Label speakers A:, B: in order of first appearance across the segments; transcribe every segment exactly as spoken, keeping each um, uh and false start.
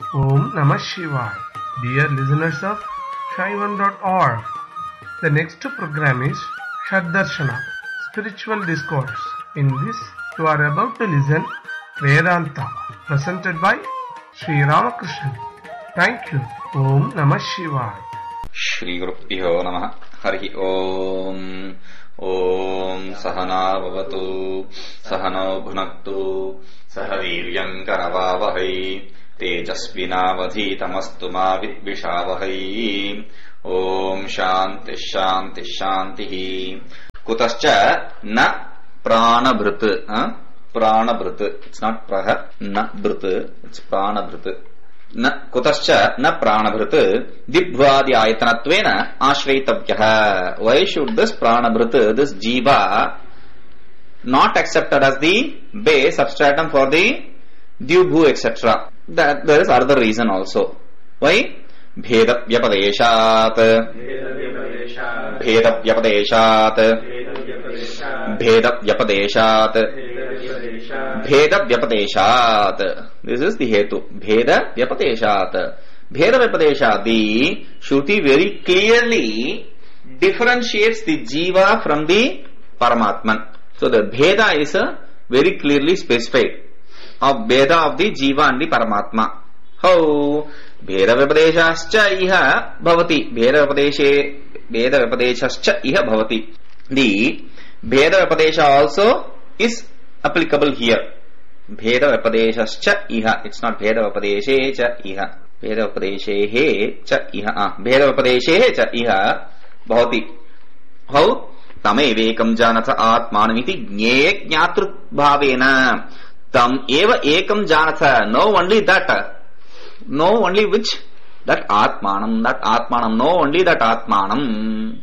A: Om Namah Shivaya. Dear listeners of Shaivan dot org, the next program is Shaddarshana, Spiritual Discourse. In this, you are about to listen Vedanta, presented by Sri Ramakrishnan. Thank you. Om Namah Shivaya.
B: Shri Gurubhyo Namah. Hari Om. Om Sahana Bhavatu Sahano Bhunaktu Sahaviryam Karavavahai Tejasvinavadhitamastu ma vidvishavahai. Om Shanti Shanti Shanti. Kutascha na pranabhrut. Huh? Pranabhrut. It's not praha. Na bhrut. It's pranabhrut. Na kutascha na pranabhrut dibhvadi ayatanattvena ashraitavyaha. Why should this pranabhrut, this jiva, not accepted as the base substratum for the dyubhu, et cetera? That there is another reason also. Why? Bheda vyapadeshat. Bheda vyapadeshat. Bheda vyapadeshat. Bheda vyapadeshat. This is the hetu. Bheda vyapadeshat. Bheda vyapadeshat. The Shruti very clearly differentiates the jiva from the Paramatman. So the bheda is a very clearly specified of bheda of the jiva and the Paramatma. How? Bheda vyapadeshascha iha bhavati. Bheda vyapadeshe Bheda vyapadeshascha iha bhavati. The bheda vyapadesha also is applicable here. Bheda vyapadeshascha iha. It's not bheda vyapadeshe cha iha. Bheda vyapadeshe cha iha. Ah, bheda vyapadeshe cha iha bhavati. How? Tamevekam janatha atmanamiti jneye jnatrut bhavena. Tam eva ekam janatha. Know only that. Know only which? That atmanam. That atmanam. Know only that atmanam.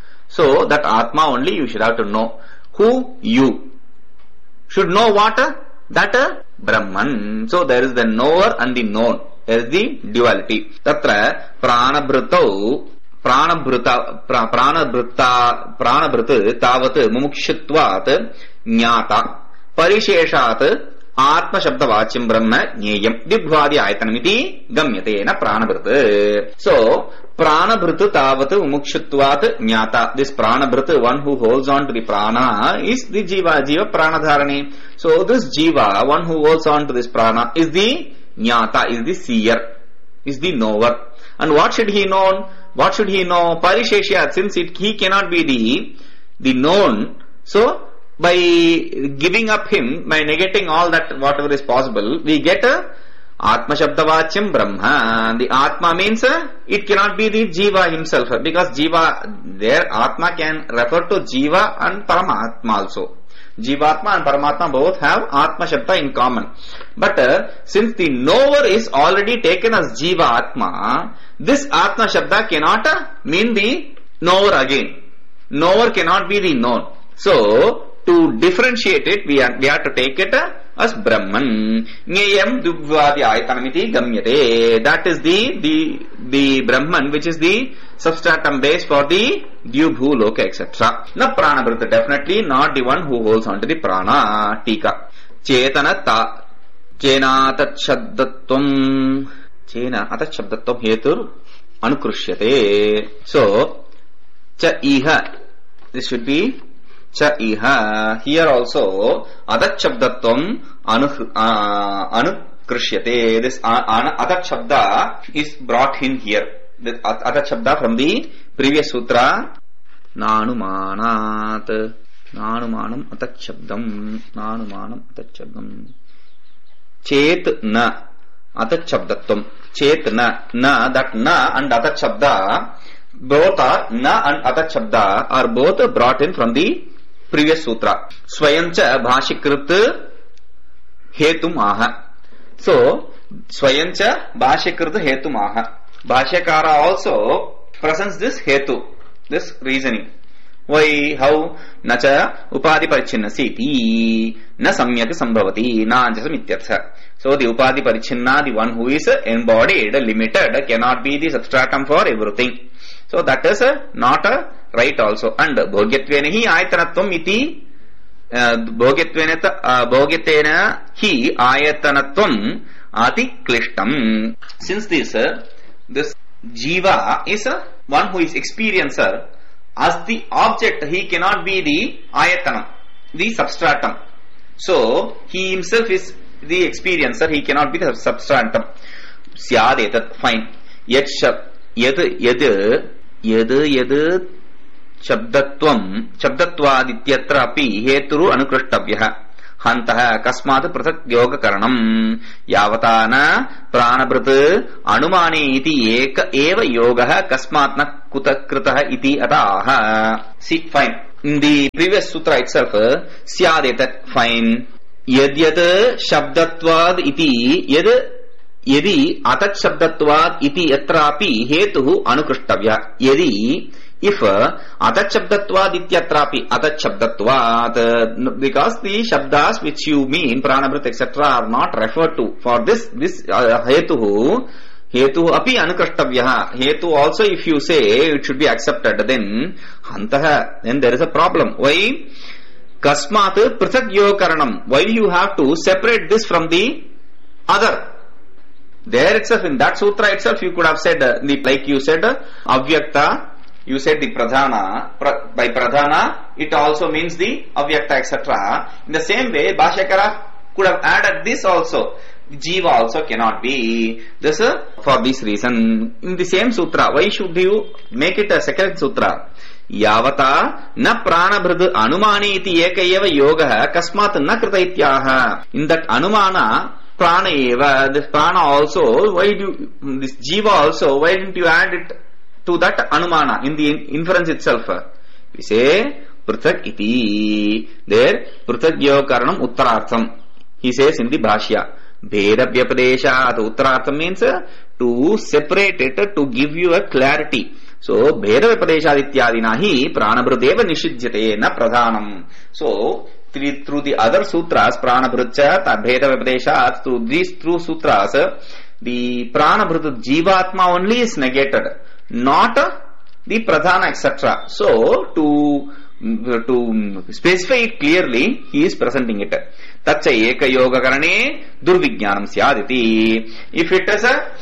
B: So that atma only you should have to know. Who? You. Should know what? That Brahman. So there is the knower and the known. There is the duality. Tatra pranabhrutau pranabhruta pranabhruta pranabhrut tavat mumukshutvat jnata parisheshat atma shabda vachim brahma jneyam dibhvadi ayatanamiti gamyate na pranabhrut. So pranabhrut tavat mumukshutvat jnata. This pranabhrut, one who holds on to the prana, is the jiva. Jiva pranadharani. So this jiva, one who holds on to this prana, is the jnata, is the seer, is the knower. And what should he know? What should he know? Parisheshyat, since it, he cannot be the, the known. So by giving up him, by negating all that, whatever is possible, we get a Atma Shabdavacham Brahma. The Atma means uh, it cannot be the Jiva himself, because Jiva, there Atma can refer to Jiva and Paramatma also. Jivatma and Paramatma both have Atma Shabda in common. But uh, since the knower is already taken as Jiva Atma, this Atma Shabda cannot uh, mean the knower again. Knower cannot be the known. So, to differentiate it, we, are, we have to take it uh, as Brahman. Nyayam dubhvadi ayatanamiti gamyate. That is the, the, the Brahman, which is the substratum base for the Dyubhu, Loka, et cetera. Na pranabhrut, definitely not the one who holds on to the prana. Tika. Chetana ta. Chena atachabdatvam. Chena atachabdatvam hetur anukrishyate. So, cha iha. This should be cha iha. Here also, atachabdatvam anu, uh, anukrishyate. This uh, atachabda is brought in here. The atachabda from the previous sutra. Nanumanat. Nanumanam atachabdam. Nanumanam atachabdam. Chet na. Atachabdatvam. Chet na. Na, that na and atachabda, both are, na and atachabda are both brought in from the previous sutra. Swayancha bhashikrit hetum aha. So, Swayancha bhashikrit hetum aha. Bhashyakara also presents this hetu, this reasoning. Why? How? Nacha upadi parichinna siti na samyak sambhavati na anjasam ityartha. So the upadi parichinna, the one who is embodied, limited, cannot be the substratum for everything. So that is not a right also. And bhogyatveena hi ayatanatvam iti bhogyatveena bhogyatena hi ayatanatvam ati klishtam. Since this, uh, this jiva is uh, one who is experiencer, as the object he cannot be the ayatanam, the substratum. So he himself is the experiencer, he cannot be the substratum. Syad etat, fine. Yet shab, yad, yad, yad, yad, shabdatvam, shabdatvad api heturu anukrishtabhyah. Hantah kasmat prathak yoga karanam yavatana pranabrat anumani iti eka eva yoga kasmatna kutakritaha iti ataha. See, fine. In the previous sutra itself, syadetat, fine. Yad yad shabdatvad iti yad yadi atat shabdatvad iti yatrapi hetuhu anukrishtabhyah. Yadi if atat shabdatvad ityatrapi atat shabdatvad, because the shabdas which you mean pranabrat etc are not referred to for this this uh, hetuhu hetu api anukrishtabhyah. Hetu also if you say it should be accepted, then hantah, then there is a problem. Why? Kasmat prithak yokaranam. Why you have to separate this from the other? There itself, in that sutra itself, you could have said, uh, the, like you said, uh, avyakta, you said the pradhana, pra, by pradhana, it also means the avyakta, et cetera. In the same way, Bhashyakara could have added this also. Jiva also cannot be. This uh, for this reason. In the same sutra, why should you make it a second sutra? Yavata na pranabhrad anumani iti ekayeva yoga kasmat na krita ityaha. In that anumana, prana eva, this prana also, why do you, this jiva also, why didn't you add it to that anumana in the inference itself? We say prithak iti. There prithak yoga karanam uttarartham. He says in the Bhashya. Bheda vyapadeshat, uttarartham means to separate it, to give you a clarity. So bheda vyapadeshat ityadina hi pranabhrudeva nishidyate na pradhanam. So through, through the other sutras, pranabhrudcha, bheda vyapadeshat, through these through sutras, the pranabhrud jivatma only is negated, not the pradhana, et cetera. So to to specify it clearly, he is presenting it. Tacha eka yoga karane durvijnanam syaditi. If it is a,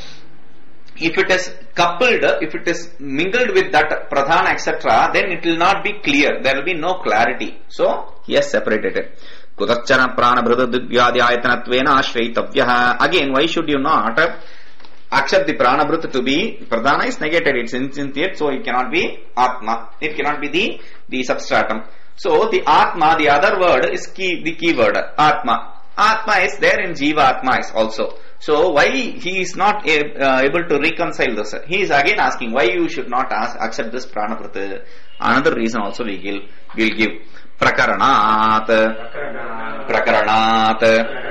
B: if it is coupled, if it is mingled with that pradhana, et cetera, then it will not be clear. There will be no clarity. So he has separated it. Kutachana pranabhrada divyadi ayatanattvena ashraitavyah. Again, why should you not accept the pranabhrut to be pradhana is negated, it's insentient, so it cannot be atma, it cannot be the the substratum. So the atma, the other word is key, the key word atma. Atma is there in jiva, atma is also. So why he is not a, uh, able to reconcile this? He is again asking why you should not ask, accept this pranabhrut. Another reason also we will will give. Prakaranat, Prakaranat,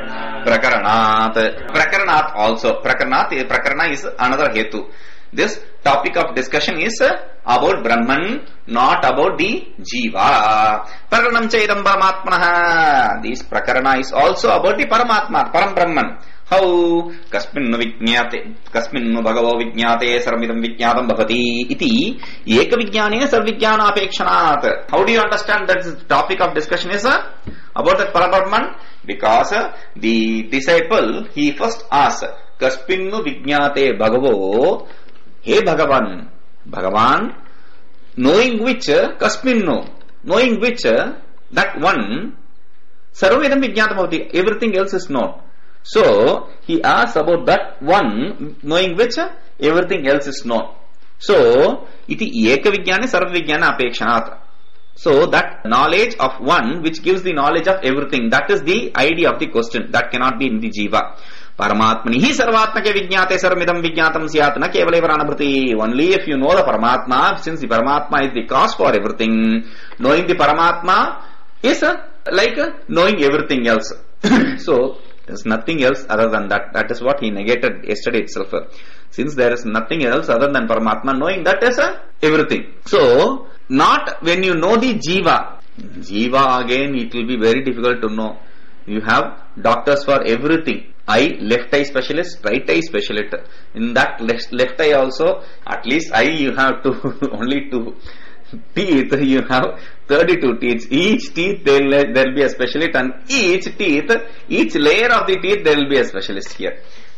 B: Prakaranat, Prakaranat also. Prakaranat, Prakarana is another hetu. This topic of discussion is about Brahman, not about the Jiva. Prakaranam chaidam Paramatmanaha. This Prakarana is also about the Paramatma, Param Brahman. How? Kasminnu vijñāte, kasminnu bhagavo vijñāte, sarvamidam vijñātam bhavati iti eka vijñāne sarvijñāna apekshanaat. How do you understand that the topic of discussion is uh, about that Parabrahman? Because uh, the disciple, he first asks, Kasminnu vijñāte bhagavo, hey Bhagavan, Bhagavan, knowing which, uh, Kasminnu, knowing which, uh, that one, sarvamidam vijñātam bhavati, everything else is known. So he asks about that one, knowing which everything else is known. So iti eka vijñāne sarva vijñāna apekshanat. So that knowledge of one which gives the knowledge of everything, that is the idea of the question. That cannot be in the jiva. Paramatmani hi sarvatmake vijñāte sarvamidam vijñātam syat na kevaleva pranabhrati. Only if you know the Paramatma, since the Paramatma is the cause for everything, knowing the Paramatma is like knowing everything else. So there is nothing else other than that. That is what he negated yesterday itself. Since there is nothing else other than Paramatma, knowing that is uh, everything. So, not when you know the Jiva. Jiva again, it will be very difficult to know. You have doctors for everything. Eye, left eye specialist, right eye specialist. In that left, left eye also, at least eye you have to only two. Teeth, you have thirty-two teeth. Each teeth there will be a specialist, and each teeth, each layer of the teeth there will be a specialist here.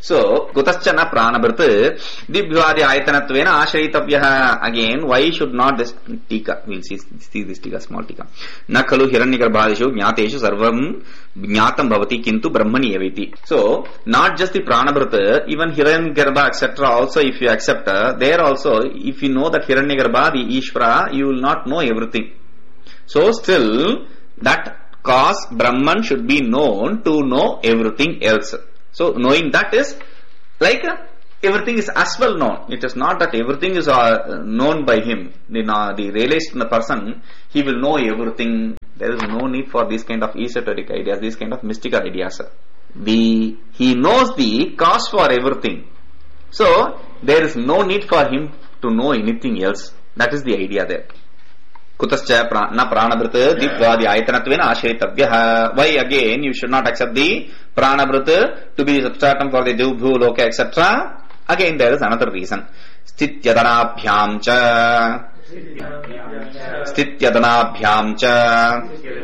B: So, kutascha na pranabhrut dibhyadi ayatanatvena ashrayitavyaha. Again, why should not this tika? We'll see, see this tika, small tika. Na khalu hiranyagarbhadishu jnateshu sarvam jnatam bhavati kintu brahmani eviti. So, not just the pranabhrut, even hiranyagarbha, et cetera. Also, if you accept, uh, there also, if you know that hiranyagarbha, the Ishvara, you will not know everything. So, still, that cause Brahman should be known to know everything else. So, knowing that is like uh, everything is as well known. It is not that everything is uh, known by him. The, uh, the realized person, he will know everything. There is no need for these kind of esoteric ideas, these kind of mystical ideas. The, he knows the cause for everything. So, there is no need for him to know anything else. That is the idea there. Kutascha na pranabhrut dipvadi ayatanatvena ashritavyaha. Why again you should not accept the pranabhrut to be the substratum for the dubhu, loka, et cetera. Again there is another reason. Stityadanabhyam cha. Stityadanabhyam cha.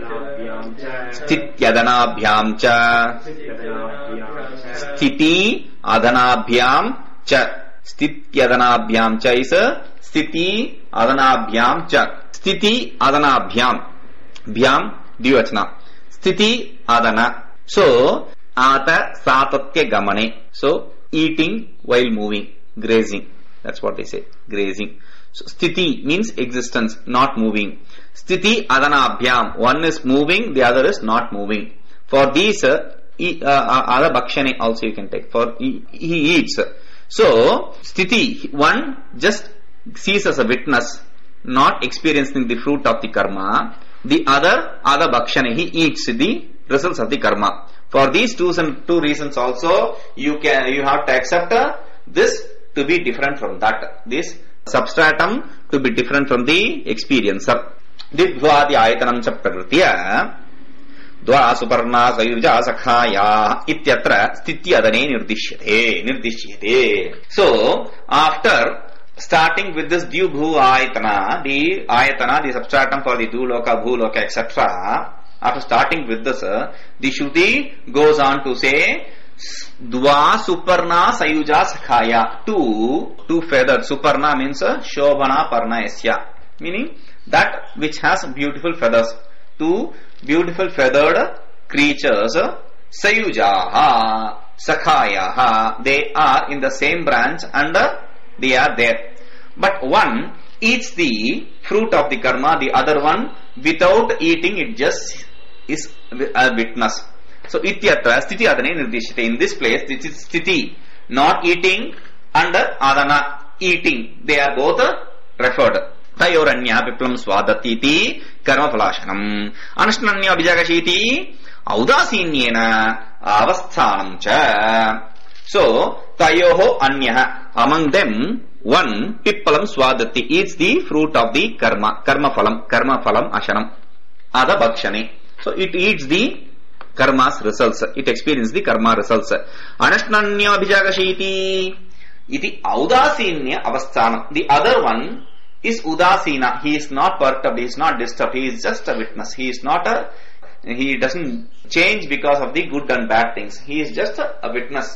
B: Stityadanabhyam cha. Sthiti adanabhyam cha. Stityadanabhyam cha is a sthiti adanabhyam cha. Sthiti adanabhyam. Bhyam dvivachana. Sthiti adana. So, ata satatya gamane. So, eating while moving. Grazing. That's what they say. Grazing. So, sthiti means existence, not moving. Sthiti adanabhyam. One is moving, the other is not moving. For these, uh, e, uh, other bhakshane also you can take. For he, he eats. So, sthiti, one just sees as a witness, not experiencing the fruit of the karma. The other, other bhakshane, he eats the results of the karma. For these two, two reasons also, you can, you have to accept uh, this to be different from that. This substratum to be different from the experiencer. Dibhvadi ayatanam cha prakritya dva suparna sayuja sakhaya ityatra sthiti adane nirdishyate nirdishyate. So, after starting with this dvibhu ayatana, the ayatana, the substratum for the duloka, bhuloka, et cetera. After starting with this, uh, the Shruti goes on to say, Dva suparna sayuja sakhaya. Two, two feathered. Suparna means uh, shobhana parnayasya. Meaning that which has beautiful feathers. Two beautiful feathered creatures, sayujaha, sakhayaha. They are in the same branch and uh, they are there. But one eats the fruit of the karma, the other one without eating, it just is a witness. So, ityatra sthiti adane nirdishite. In this place, this is sthiti, not eating, and adana, eating. They are both referred. Tayoranya piplam swadatiti karma phalashanam. Anashnanya abhijagashiti audasinyena avasthanam cha. So, tayoho anyaha. Among them, one pippalam swadati eats the fruit of the karma, karma phalam, karma phalam ashanam, ada bhakshane. So it eats the karma's results, it experiences the karma results. Anashnanya abhijagashiti iti audasinya avasthanam. The other one is udasina. He is not perturbed, he is not disturbed, he is just a witness. He is not a, he doesn't change because of the good and bad things. He is just a, a witness.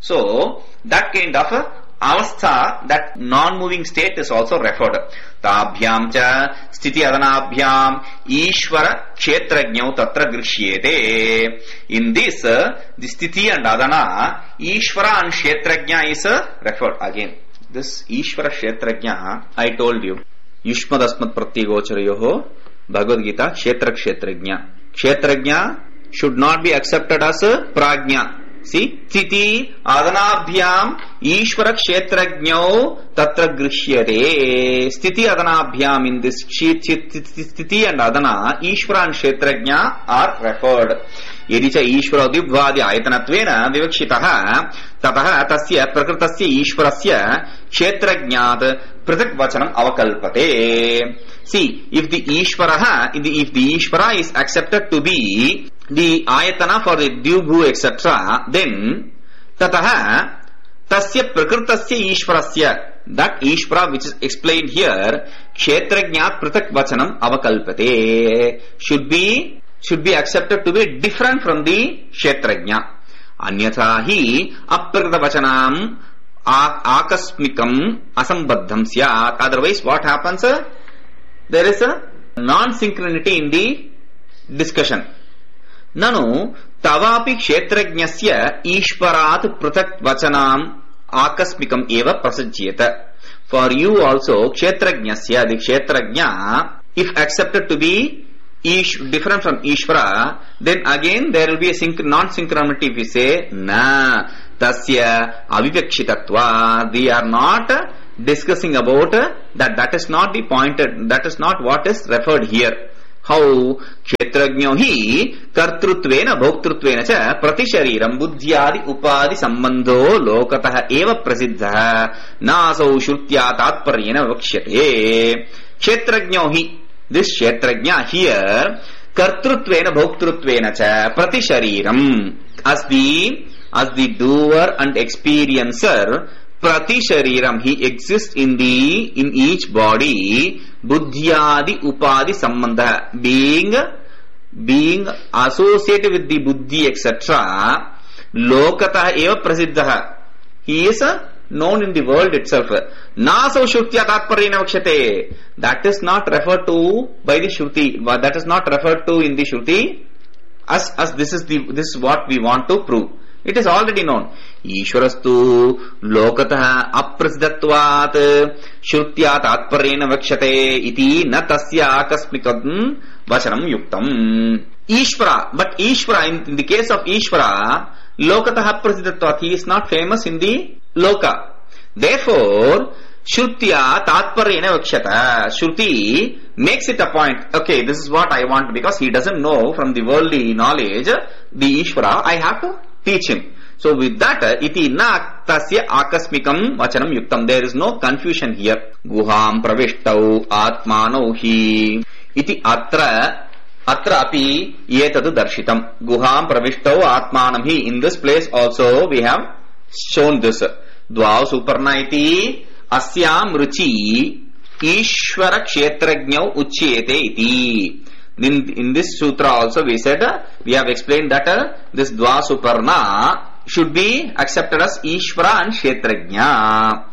B: So that kind of a avastha, that non-moving state is also referred. Tabhyam cha sthiti adanabhyam ishvara kshetrajñau tatra grishyete. In this, uh, the sthiti and adana, ishvara and kshetrajña is uh, referred again. This ishvara kshetrajña, I told you, yushmad asmat pratyagocharayoho Bhagavad Gita kshetra kshetrajña. Kshetrajña should not be accepted as a prajña. See, sthiti adanabhyam ishvara kshetrajñau tatra grishyate. Sthiti adanabhyam, in this sthiti and adana, ishvara and kshetrajña are referred. Yadi cha ishvara dibhvadi ayatanatvena vivakshitaha tataha tasya prakritasya ishvarasya kshetrajñat pratak vachanam avakalpate. See, if the ishvara, if the ishvara is accepted to be the ayatana for the dvibhu, et cetera, then tataha tasya prakritasya ishvarasya, that ishvara which is explained here, kshetrajñat pratak vachanam avakalpate, should be should be accepted to be different from the kshetrajña. Anyatha hi aprakrita vachanam akasmikam asambaddham syat. Otherwise, what happens? There is a non-synchronity in the discussion. Nanu tavapi kshetrajnasya ishvarat pratak vachanam akasmikam eva prasajyeta. For you also, kshetrajnasya, the kshetrajna, if accepted to be ish, different from Ishvara, then again there will be a synch- non-synchronity if we say, na, tasya, avivakshitatva. We are not discussing about that. That is not the pointed, that is not what is referred here. How kshetrajño hi kartrutvena bhoktruttvena cha pratishariram buddhyadi upadi sambandho lokatah eva prasiddha nasau shrutya tatparyena vakshyate. Kshetrajño hi, this kshetrajña here, kartrutvena bhoktruttvena cha pratishariram, as the as the doer and experiencer, pratishariram, he exists in the in each body. Buddhyadi upadi sambandha, being being associated with the buddhi, et cetera. Lokatah eva prasiddha, he is known in the world itself. Nasau shrutya tatparyena vakshate, that is not referred to by the shruti, that is not referred to in the shruti as as this is the this is what we want to prove. It is already known. Ishvarastu lokatah aprasidatvat shrutya tatparyena vakshate iti na tasya akasmikam vachanam yuktam. Ishvara, but Ishvara, in, in the case of Ishvara, lokatah aprasidatvat, he is not famous in the loka. Therefore, shrutya tatparyena vakshata, shruti makes it a point. Okay, this is what I want, because he doesn't know from the worldly knowledge the Ishvara, I have to teach him. So with that, iti na tasya akasmikam vachanam yuktam. There is no confusion here. Guham pravishtau atmanau hi iti atra atra api yetadu darshitam. Guham pravishtau atmanam hi. In this place also we have shown this. Dvau suparna iti asyam ruchi ishvara kshetrajñau uchyete iti. In, in this sutra also we said, uh, we have explained that uh, this Dva Suparna should be accepted as Ishvara and Kshetrajna.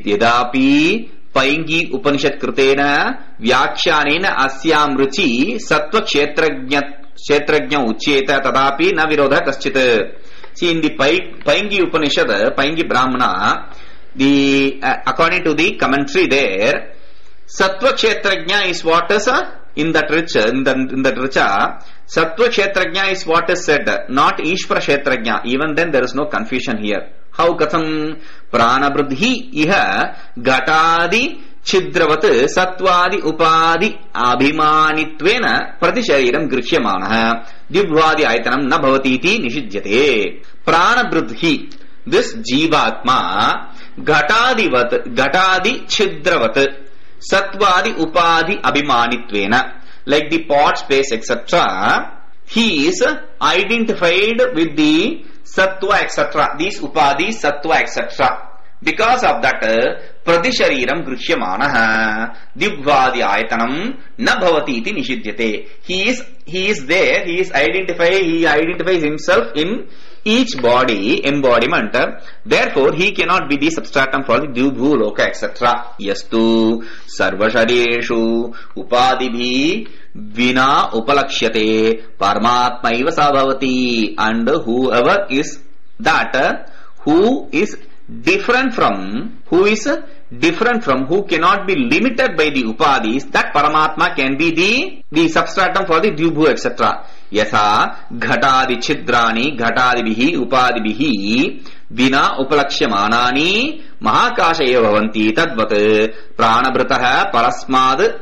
B: Yadapi Paingi Upanishad Krutena Vyakshyanena Asyam Ruchi Sattva Kshetrajna Kshetrajna Uchyeta Tadapi Na Virodha Kaschit. See, in the Paingi Upanishad, Paingi Brahmana, the uh, according to the commentary there, Sattva Kshetrajna is what is uh, in that richa, in, the, in that richa, Sattva Kshetrajna is what is said, not Ishvara Kshetrajna. Even then there is no confusion here. How katham prana bruddhi iha gatadi chidravat sattwadi upadi abhimanitvena pratishariram grishyamanaha dibhvadi ayatanam na bhavati iti nishijyate. Prana bruddhi, this jivatma gatadivat gatadi chidravat sattwadi upadi abhimanitvena, like the pot space, et cetera. He is identified with the sattva, et cetera. These upadis, sattva, et cetera. Because of that, pradishariram grishyamanaha dibhvadi ayatanam na bhavati iti nishidyate. He is he is there. He is identified. He identifies himself in each body embodiment. Therefore, he cannot be the substratum for the dvibhu loka, et cetera. Yastu sarvashareshu upadibhi vina upalakshyate paramatma iva sabhavati. And whoever is that, who is different from, who is different from, who cannot be limited by the upadis, that paramatma can be the the substratum for the dvibhu, et cetera. Yatha ghatadi chidrani ghatadibihi upadibihi vina upalaksyamanani mahakasha eva bhavanti tadvat pranabhrataha parasmad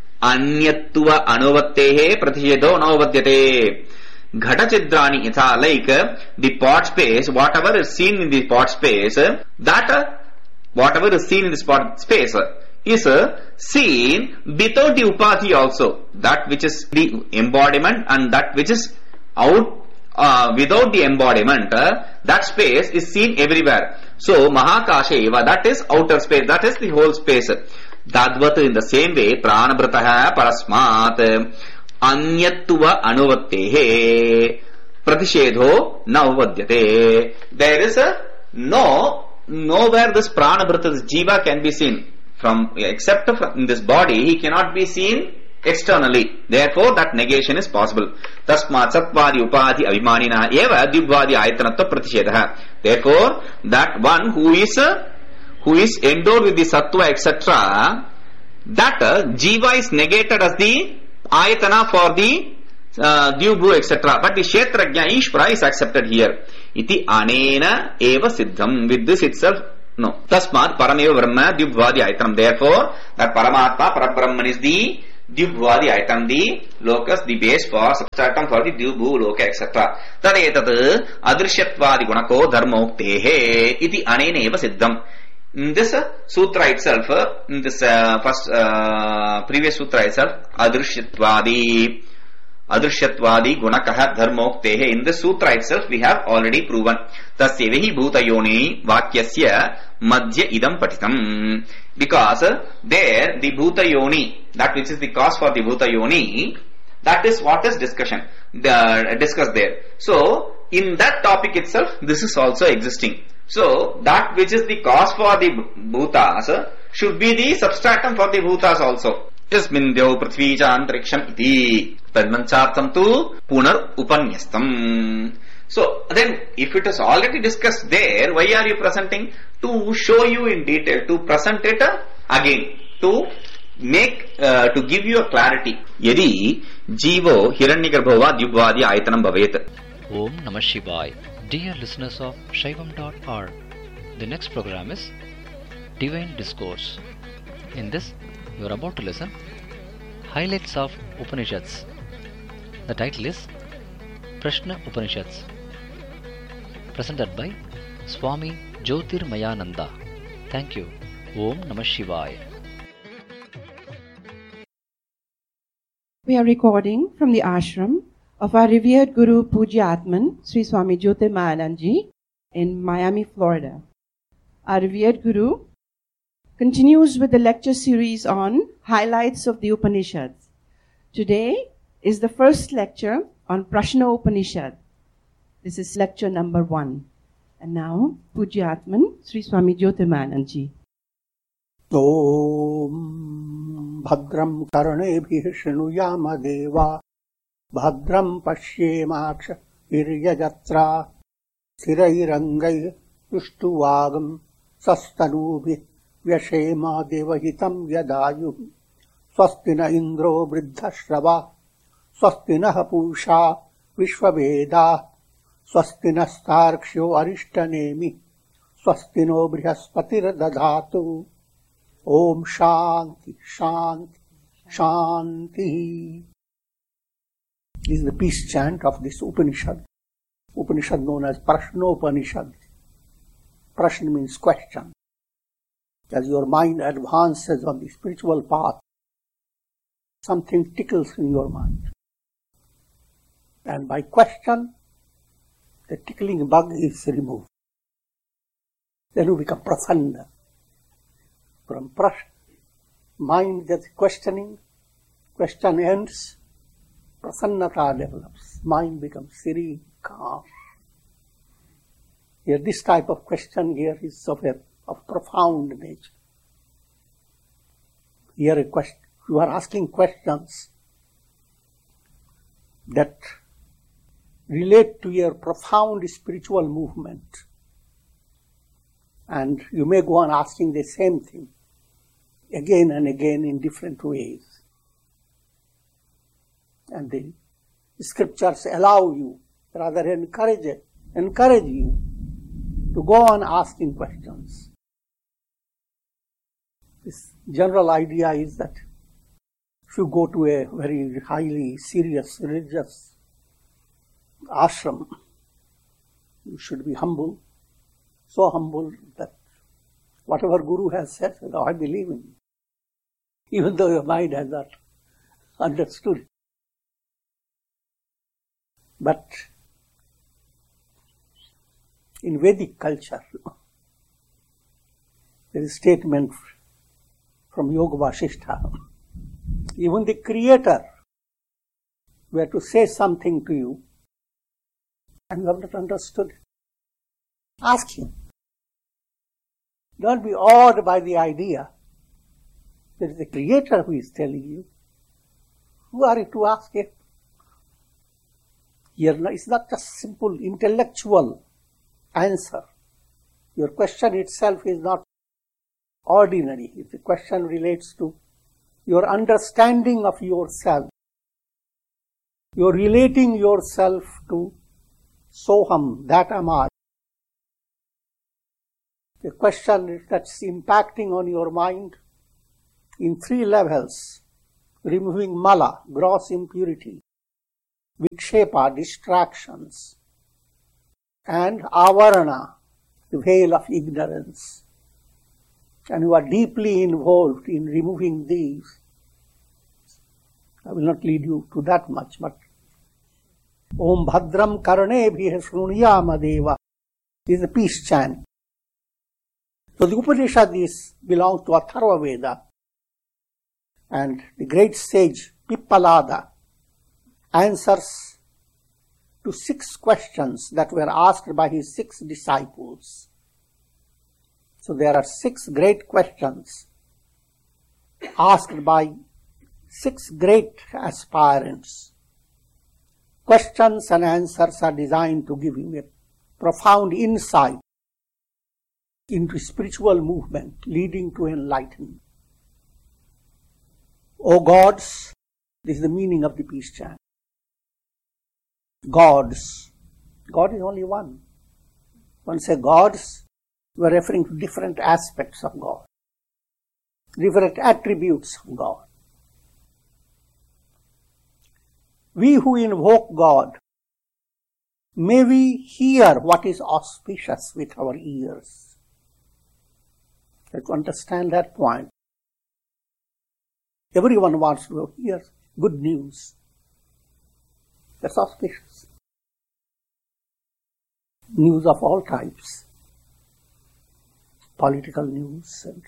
B: anyatva anuvattehe pratishedo navadyate. Ghata chidrani, yatha, like the pot space, whatever is seen in the pot space, that whatever is seen in this pot space is seen without the upadhi also. That which is the embodiment and that which is out uh, without the embodiment, uh, that space is seen everywhere. So mahakasha eva, that is outer space, that is the whole space. Dadvat, in the same way, pranabhrataha parasmat anyatva anuvattehe. pratishedo na uvadyate. There is a no, nowhere this pranabhrata, this jiva can be seen from, except from in this body, he cannot be seen externally. Therefore, that negation is possible. Tasmat satvadi upadhi abhimanina eva dibvadi ayatanatva pratishedaha. Therefore, that one who is uh, who is endowed with the sattva, et cetera, that uh, jiva is negated as the ayatana for the uh, dyubhu, et cetera. But the kshetrajna Ishvara is accepted here. Iti anena eva siddham. With this itself, no. Tasmat parameva brahma dyubvadi ayatanam. Therefore, that Paramatma, Parabrahman is the Dyubhvadi item, the locus, the base for substratum for the Dyubhu, loka, et cetera. Tadetat adrishyattvadi gunako dharmoktehe iti aneneva siddham. In this uh, sutra itself, uh, in this uh, first uh, previous sutra itself, adrishyattvadi adrishyattvadi gunakaha dharmoktehe. In this sutra itself, we have already proven. Tasya vehi bhutayoni vakyasya madhya idam patitam. Because uh, there the bhuta yoni, that which is the cause for the bhuta yoni, that is what is discussion the, discussed there. So in that topic itself, this is also existing. So that which is the cause for the bhutas uh, should be the substratum for the bhutas also. Yasmindyo prithvi cha antariksham iti tadmanchartam tu punar upanyastam. So then, if it is already discussed there, why are you presenting? To show you in detail, to present it again, to make, uh, to give you a clarity. Yadi jivo hiranyagarbho va dyubvadi ayatanam bhavet.
C: Om Namah Shivaya. Dear listeners of Shaivam dot org, the next program is Divine Discourse. In this, you are about to listen Highlights of Upanishads. The title is Prashna Upanishads, presented by Swami Jyotirmayananda. Thank you. Om Namah Shivaya.
D: We are recording from the ashram of our revered Guru Pujyatman, Sri Swami Jyotirmayananda in Miami, Florida. Our revered Guru continues with the lecture series on Highlights of the Upanishads. Today is the first lecture on Prashna Upanishad. This is lecture number one. And now, Pujyatman, Sri Swami Jyotirmayananda.
E: Om Bhadram Karnebhih Shrunuyama Deva Bhadram Pashyemaksha Viryajatra Sirairangai Ushtuvagam Sastanubhi Vyashema Devahitam Yadayu Swastina Indro Vriddhashrava Swastina Pusha Vishvaveda Swastina Starksho Arishtanemi Swastino Brihaspatir Dadhatu. Om Shanti, Shanti, Shanti. This is the peace chant of this Upanishad. Upanishad known as Prashnopanishad. Prashna means question. As your mind advances on the spiritual path, something tickles in your mind. And by question, the tickling bug is removed. Then you become prasanna. From prashna, mind gets questioning, question ends, prasannata develops, mind becomes serene, calm. Here this type of question here is of a of profound nature. Here a question, you are asking questions that relate to your profound spiritual movement. And you may go on asking the same thing again and again in different ways. And the scriptures allow you, rather encourage it, encourage you to go on asking questions. This general idea is that if you go to a very highly serious religious ashram, you should be humble. So humble that whatever Guru has said, I believe in it. Even though your mind has not understood it. But in Vedic culture, there is a statement from Yoga Vasishtha. Even the Creator were to say something to you, and you have not understood it. Ask him. Don't be awed by the idea that it is the Creator who is telling you. Who are you to ask him? Here, it's not just simple intellectual answer. Your question itself is not ordinary. If the question relates to your understanding of yourself, you're relating yourself to Soham, that am I. The question that's impacting on your mind in three levels: removing mala, gross impurity, vikshepa, distractions, and avarana, the veil of ignorance. And you are deeply involved in removing these. I will not lead you to that much, but Om Bhadram Karnebhih Shruniyama Deva is a peace chant. So the Upanishad is, belongs to Atharva Veda, and the great sage Pippalada answers to six questions that were asked by his six disciples. So there are six great questions asked by six great aspirants. Questions and answers are designed to give him a profound insight into spiritual movement leading to enlightenment. O gods, this is the meaning of the peace chant. Gods. God is only one. When say gods, we are referring to different aspects of God, different attributes of God. We who invoke God, may we hear what is auspicious with our ears. Let's understand that point. Everyone wants to hear good news. That's auspicious. News of all types. Political news and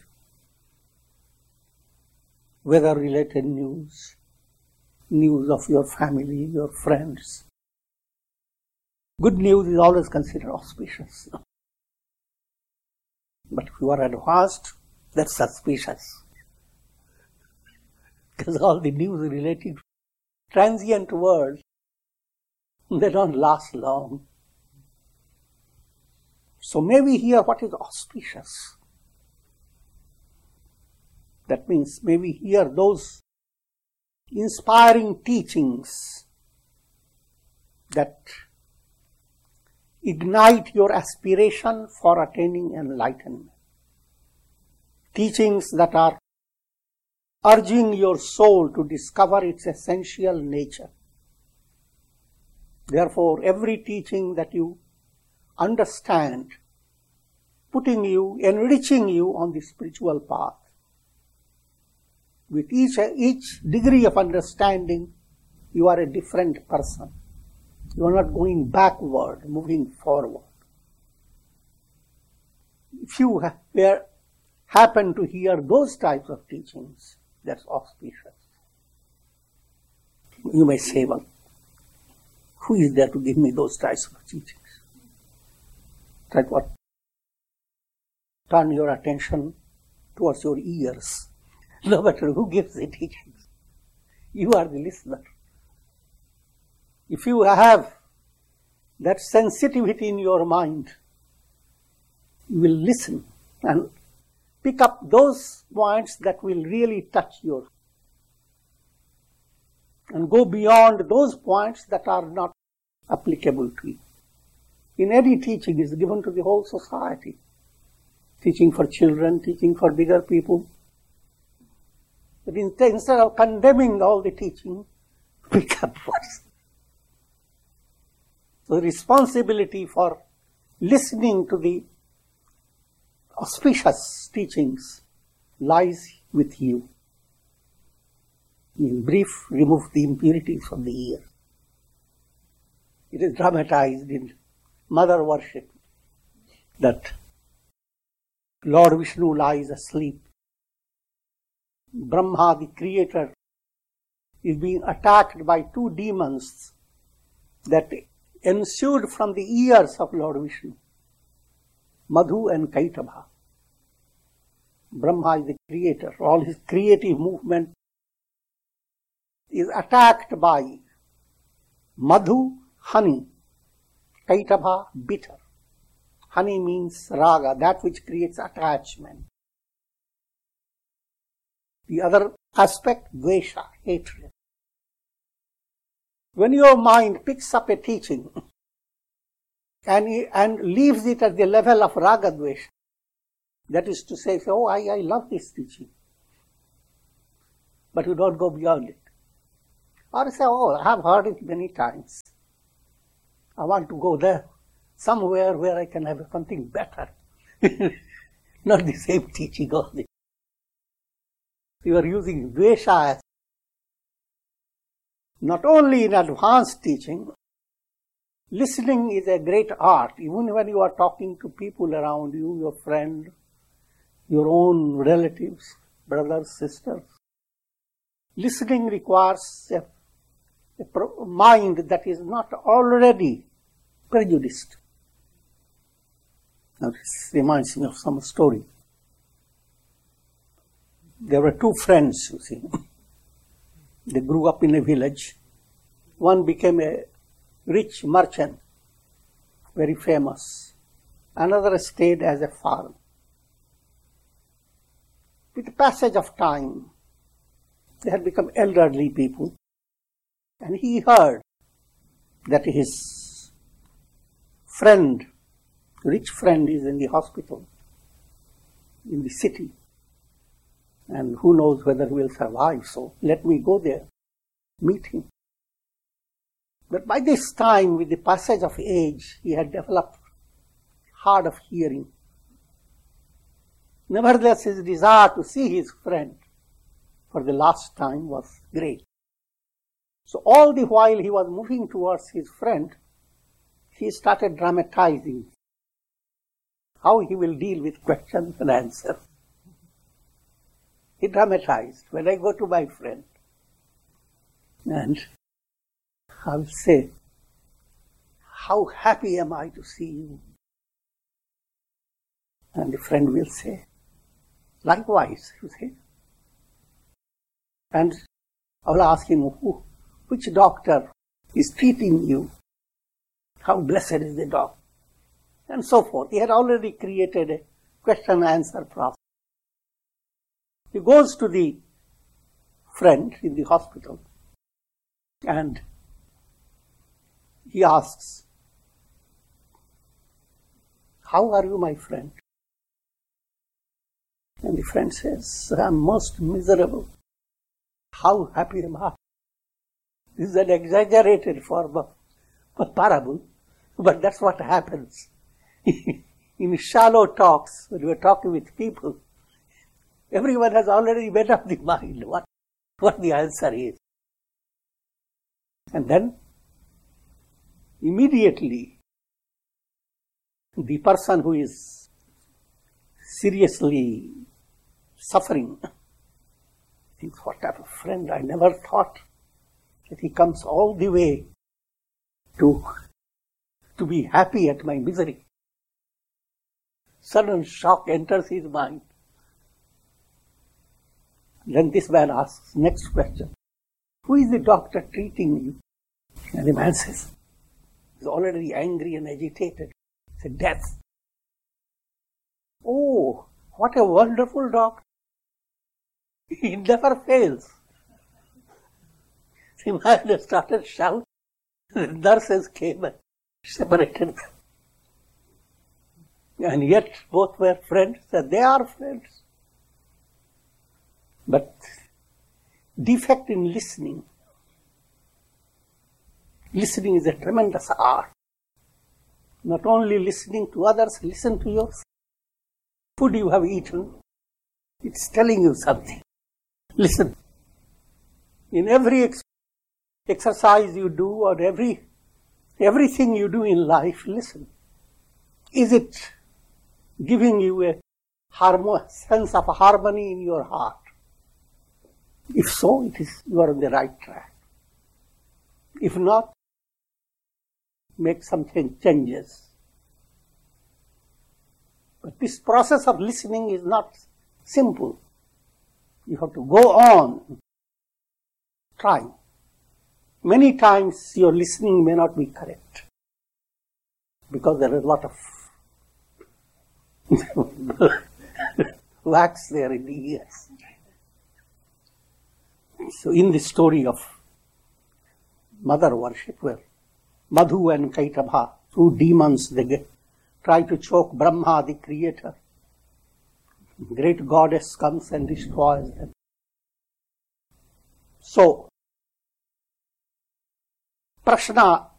E: weather-related news, news of your family, your friends. Good news is always considered auspicious. But if you are advanced, that's suspicious. Because all the news relating to transient world, they don't last long. So may we hear what is auspicious. That means may we hear those inspiring teachings that ignite your aspiration for attaining enlightenment. Teachings that are urging your soul to discover its essential nature. Therefore, every teaching that you understand, putting you, enriching you on the spiritual path. With each, each degree of understanding, you are a different person. You are not going backward, moving forward. If you ha- were, happen to hear those types of teachings, that's auspicious. You may say, well, who is there to give me those types of teachings? That what? Turn your attention towards your ears. No matter who gives the teachings, you are the listener. If you have that sensitivity in your mind, you will listen and pick up those points that will really touch your, and go beyond those points that are not applicable to you. In any teaching is given to the whole society. Teaching for children, teaching for bigger people. But instead of condemning all the teaching, pick up what's. So the responsibility for listening to the auspicious teachings lies with you. In brief, remove the impurities from the ear. It is dramatized in mother worship that Lord Vishnu lies asleep. Brahma, the creator, is being attacked by two demons that ensued from the ears of Lord Vishnu, Madhu and Kaitaba. Brahma is the creator. All his creative movement is attacked by Madhu, honey, Kaitaba, bitter. Honey means raga, that which creates attachment. The other aspect, dvesha, hatred. When your mind picks up a teaching and, and leaves it at the level of raga dvesha, that is to say, oh, I, I love this teaching, but you don't go beyond it. Or say, oh, I have heard it many times. I want to go there, somewhere where I can have something better. Not the same teaching only. You are using dvesha as not only in advanced teaching. Listening is a great art. Even when you are talking to people around you, your friend, your own relatives, brothers, sisters. Listening requires a, a pro- mind that is not already prejudiced. Now this reminds me of some story. There were two friends, you see. They grew up in a village. One became a rich merchant, very famous. Another stayed as a farmer. With the passage of time, they had become elderly people. And he heard that his friend, rich friend, is in the hospital, in the city. And who knows whether he will survive, so let me go there, meet him. But by this time, with the passage of age, he had developed hard of hearing. Nevertheless, his desire to see his friend for the last time was great. So all the while he was moving towards his friend, he started dramatizing how he will deal with questions and answers. He dramatized, when I go to my friend, and I will say, how happy am I to see you? And the friend will say, likewise, you say. And I will ask him, who, which doctor is treating you? How blessed is the doctor? And so forth. He had already created a question-answer process. He goes to the friend in the hospital and he asks, how are you, my friend? And the friend says, I am most miserable. How happy am I? This is an exaggerated form of a parable, but that's what happens. In shallow talks, when you are talking with people, everyone has already made up the mind what, what the answer is. And then, immediately, the person who is seriously suffering thinks, what type of friend? I never thought that he comes all the way to, to be happy at my misery. Sudden shock enters his mind. Then this man asks next question. Who is the doctor treating you? And the man says, he's already angry and agitated. He said, death. Oh, what a wonderful doctor. He never fails. The man started shouting. The nurses came and separated them. And yet both were friends, and they are friends. But defect in listening. Listening is a tremendous art. Not only listening to others, listen to yourself. Food you have eaten, it's telling you something. Listen. In every ex- exercise you do or every everything you do in life, listen. Is it giving you a harmo- sense of harmony in your heart? If so, it is you are on the right track. If not, make some changes. But this process of listening is not simple. You have to go on trying. Many times your listening may not be correct because there is a lot of wax there in the ears. So in the story of mother worship, where Madhu and Kaitabha, two demons, they get, try to choke Brahma, the creator. Great goddess comes and destroys them. So, Prashna